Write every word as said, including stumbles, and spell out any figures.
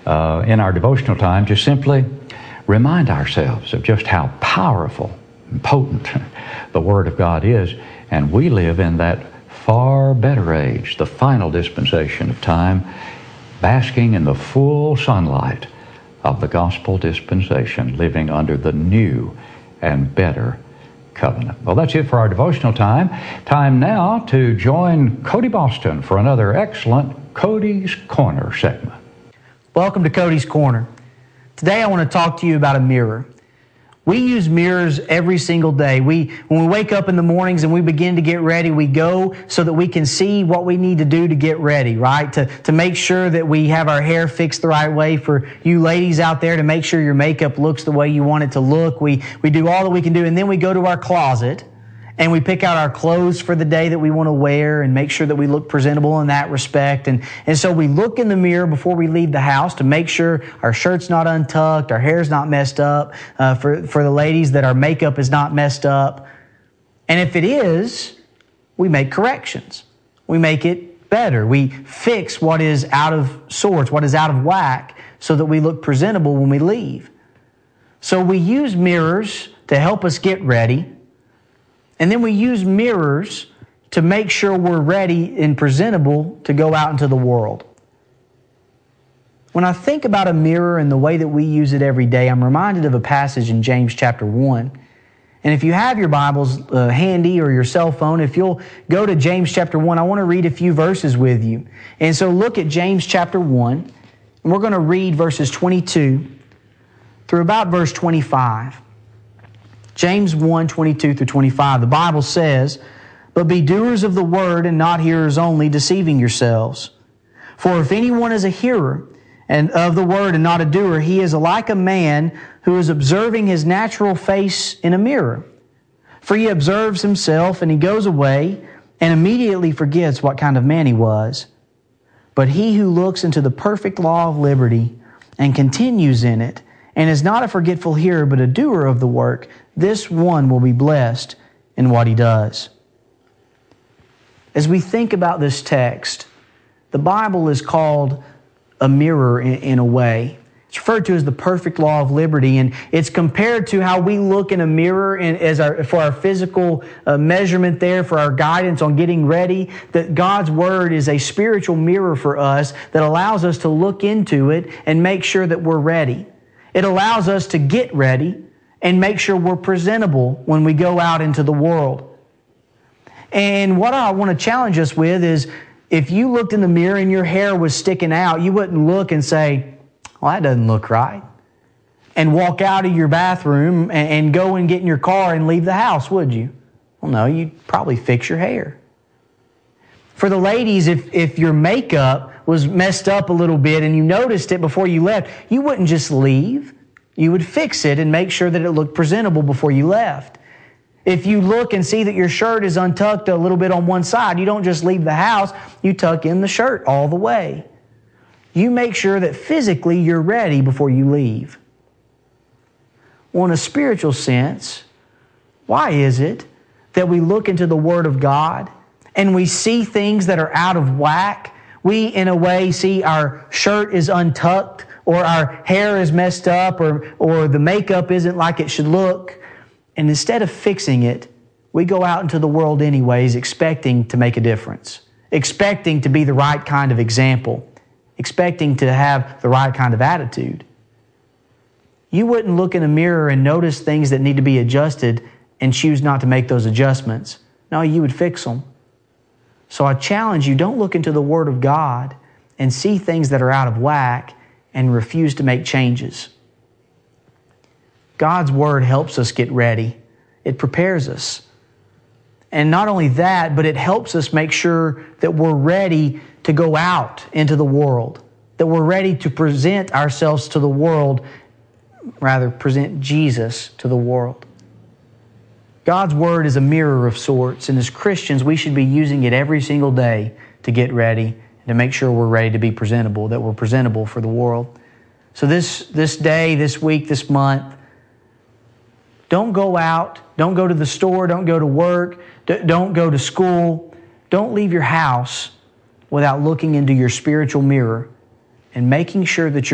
uh, in our devotional time, just simply remind ourselves of just how powerful and potent the Word of God is. And we live in that far better age, the final dispensation of time, basking in the full sunlight of the gospel dispensation, living under the new and better covenant. Well, that's it for our devotional time. Time now to join Cody Boston for another excellent Cody's Corner segment. Welcome to Cody's Corner. Today I want to talk to you about a mirror. We use mirrors every single day. We, when we wake up in the mornings and we begin to get ready, we go so that we can see what we need to do to get ready, right? To, to make sure that we have our hair fixed the right way. For you ladies out there, to make sure your makeup looks the way you want it to look. We, we do all that we can do, and then we go to our closet and we pick out our clothes for the day that we want to wear and make sure that we look presentable in that respect. And, and so we look in the mirror before we leave the house to make sure our shirt's not untucked, our hair's not messed up, uh, for, for the ladies that our makeup is not messed up. And if it is, we make corrections. We make it better. We fix what is out of sorts, what is out of whack, so that we look presentable when we leave. So we use mirrors to help us get ready. And then we use mirrors to make sure we're ready and presentable to go out into the world. When I think about a mirror and the way that we use it every day, I'm reminded of a passage in James chapter one. And if you have your Bibles uh, handy or your cell phone, if you'll go to James chapter one, I want to read a few verses with you. And so look at James chapter one, and we're going to read verses twenty-two through about verse twenty-five. James one, twenty-two through twenty-five, the Bible says, "But be doers of the word and not hearers only, deceiving yourselves. For if anyone is a hearer and of the word and not a doer, he is like a man who is observing his natural face in a mirror. For he observes himself and he goes away and immediately forgets what kind of man he was. But he who looks into the perfect law of liberty and continues in it, and is not a forgetful hearer, but a doer of the work, this one will be blessed in what he does." As we think about this text, the Bible is called a mirror in, in a way. It's referred to as the perfect law of liberty, and it's compared to how we look in a mirror in, as our, for our physical uh, measurement there, for our guidance on getting ready, that God's Word is a spiritual mirror for us that allows us to look into it and make sure that we're ready. It allows us to get ready and make sure we're presentable when we go out into the world. And what I want to challenge us with is, if you looked in the mirror and your hair was sticking out, you wouldn't look and say, "Well, that doesn't look right," and walk out of your bathroom and go and get in your car and leave the house, would you? Well, no, you'd probably fix your hair. For the ladies, if, if your makeup was messed up a little bit and you noticed it before you left, you wouldn't just leave. You would fix it and make sure that it looked presentable before you left. If you look and see that your shirt is untucked a little bit on one side, you don't just leave the house, you tuck in the shirt all the way. You make sure that physically you're ready before you leave. Well, in a spiritual sense, why is it that we look into the Word of God and we see things that are out of whack? We, in a way, see our shirt is untucked, or our hair is messed up, or, or the makeup isn't like it should look. And instead of fixing it, we go out into the world anyways, expecting to make a difference, expecting to be the right kind of example, expecting to have the right kind of attitude. You wouldn't look in a mirror and notice things that need to be adjusted and choose not to make those adjustments. No, you would fix them. So I challenge you, don't look into the Word of God and see things that are out of whack and refuse to make changes. God's Word helps us get ready. It prepares us. And not only that, but it helps us make sure that we're ready to go out into the world, that we're ready to present ourselves to the world, rather present Jesus to the world. God's Word is a mirror of sorts, and as Christians, we should be using it every single day to get ready and to make sure we're ready to be presentable, that we're presentable for the world. So this, this day, this week, this month, don't go out, don't go to the store, don't go to work, don't go to school, don't leave your house without looking into your spiritual mirror and making sure that you're